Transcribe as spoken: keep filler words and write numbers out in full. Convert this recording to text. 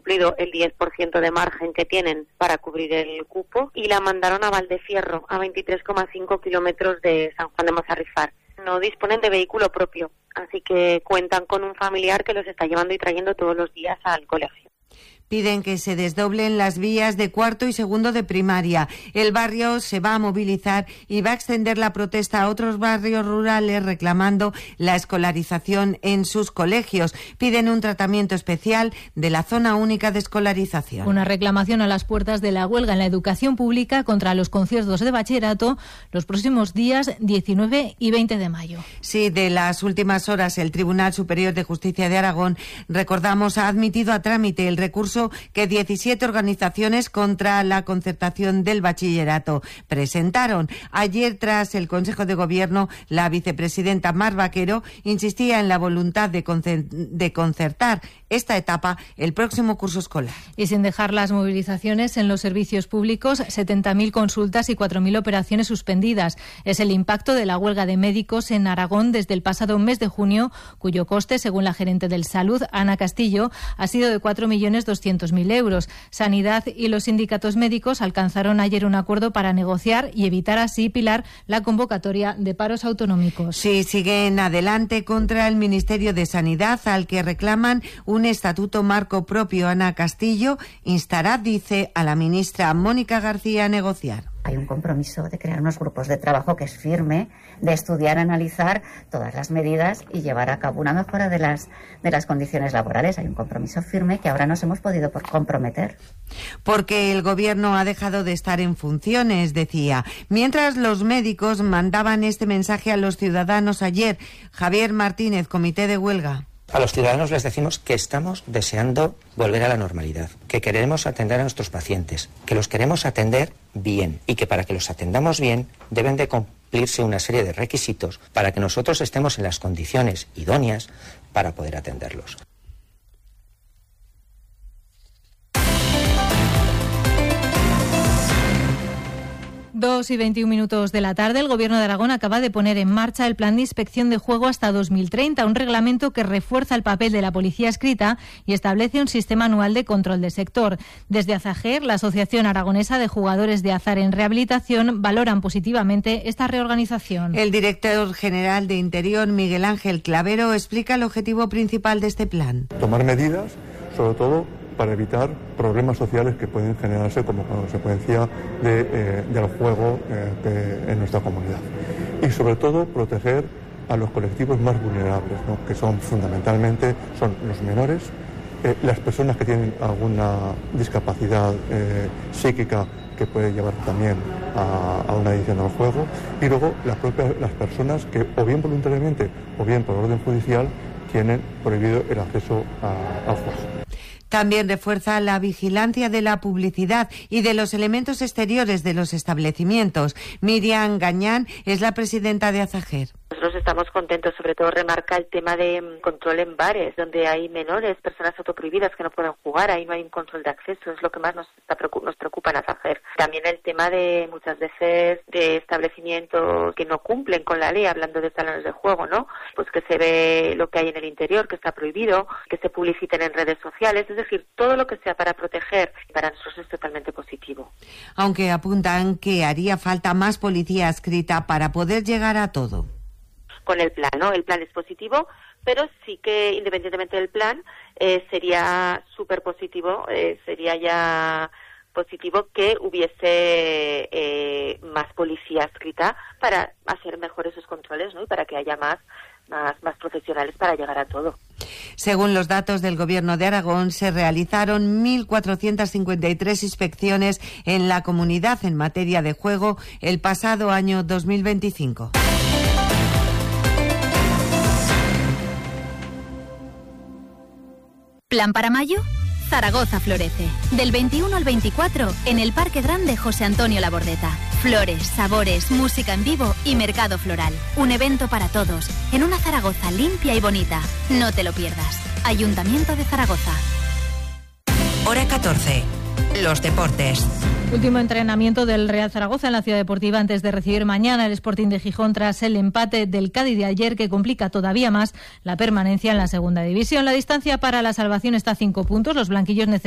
cumplido el diez por ciento de margen que tienen para cubrir el cupo y la mandaron a Valdefierro, a veintitrés coma cinco kilómetros de San Juan de Mazarrifar. No disponen de vehículo propio, así que cuentan con un familiar que los está llevando y trayendo todos los días al colegio. Piden que se desdoblen las vías de cuarto y segundo de primaria. El barrio se va a movilizar y va a extender la protesta a otros barrios rurales reclamando la escolarización en sus colegios. Piden un tratamiento especial de la zona única de escolarización. Una reclamación a las puertas de la huelga en la educación pública contra los conciertos de bachillerato los próximos días diecinueve y veinte de mayo. Sí, de las últimas horas el Tribunal Superior de Justicia de Aragón, recordamos, ha admitido a trámite el recurso que diecisiete organizaciones contra la concertación del bachillerato presentaron. Ayer, tras el Consejo de Gobierno, la vicepresidenta Mar Vaquero insistía en la voluntad de, concer- de concertar esta etapa el próximo curso escolar. Y sin dejar las movilizaciones en los servicios públicos, setenta mil consultas y cuatro mil operaciones suspendidas. Es el impacto de la huelga de médicos en Aragón desde el pasado mes de junio, cuyo coste, según la gerente del Salud, Ana Castillo, ha sido de cuatro millones doscientos mil euros. Sanidad y los sindicatos médicos alcanzaron ayer un acuerdo para negociar y evitar así, Pilar, la convocatoria de paros autonómicos. Sí, siguen adelante contra el Ministerio de Sanidad, al que reclaman un estatuto marco propio. Ana Castillo instará, dice, a la ministra Mónica García a negociar. Hay un compromiso de crear unos grupos de trabajo que es firme, de estudiar, analizar todas las medidas y llevar a cabo una mejora de las de las condiciones laborales. Hay un compromiso firme que ahora nos hemos podido comprometer. Porque el Gobierno ha dejado de estar en funciones, decía. Mientras los médicos mandaban este mensaje a los ciudadanos ayer. Javier Martínez, Comité de Huelga. A los ciudadanos les decimos que estamos deseando volver a la normalidad, que queremos atender a nuestros pacientes, que los queremos atender bien y que para que los atendamos bien deben de cumplirse una serie de requisitos para que nosotros estemos en las condiciones idóneas para poder atenderlos. Dos y veintiún minutos de la tarde, el Gobierno de Aragón acaba de poner en marcha el Plan de Inspección de Juego hasta dos mil treinta, un reglamento que refuerza el papel de la policía adscrita y establece un sistema anual de control del sector. Desde Azajer, la Asociación Aragonesa de Jugadores de Azar en Rehabilitación, valoran positivamente esta reorganización. El director general de Interior, Miguel Ángel Clavero, explica el objetivo principal de este plan. Tomar medidas, sobre todo para evitar problemas sociales que pueden generarse como consecuencia de, eh, del juego eh, de, en nuestra comunidad. Y sobre todo proteger a los colectivos más vulnerables, ¿no? Que son fundamentalmente son los menores, eh, las personas que tienen alguna discapacidad eh, psíquica que puede llevar también a, a una adicción al juego, y luego las propias las personas que o bien voluntariamente o bien por orden judicial tienen prohibido el acceso a, al juego. También refuerza la vigilancia de la publicidad y de los elementos exteriores de los establecimientos. Miriam Gañán es la presidenta de Azajer. Nosotros estamos contentos, sobre todo remarca el tema de control en bares, donde hay menores, personas autoprohibidas que no pueden jugar, ahí no hay un control de acceso, es lo que más nos, está, nos preocupa en Azajer. También el tema de muchas veces de establecimientos que no cumplen con la ley, hablando de salones de juego, ¿no? Pues que se ve lo que hay en el interior, que está prohibido, que se publiciten en redes sociales, es decir, todo lo que sea para proteger, para nosotros es totalmente positivo. Aunque apuntan que haría falta más policía adscrita para poder llegar a todo. Con el plan, ¿no? El plan es positivo, pero sí que independientemente del plan eh, sería súper positivo, eh, sería ya positivo que hubiese eh, más policía adscrita para hacer mejor esos controles, ¿no? Y para que haya más, más, más profesionales para llegar a todo. Según los datos del Gobierno de Aragón, se realizaron mil cuatrocientas cincuenta y tres inspecciones en la comunidad en materia de juego el pasado año dos mil veinticinco. ¿Plan para mayo? Zaragoza florece. Del veintiuno al veinticuatro en el Parque Grande José Antonio Labordeta. Flores, sabores, música en vivo y mercado floral. Un evento para todos, en una Zaragoza limpia y bonita. No te lo pierdas. Ayuntamiento de Zaragoza. Hora catorce. Los deportes. Último entrenamiento del Real Zaragoza en la Ciudad Deportiva antes de recibir mañana el Sporting de Gijón tras el empate del Cádiz de ayer que complica todavía más la permanencia en la segunda división. La distancia para la salvación está a cinco puntos. Los blanquillos necesitan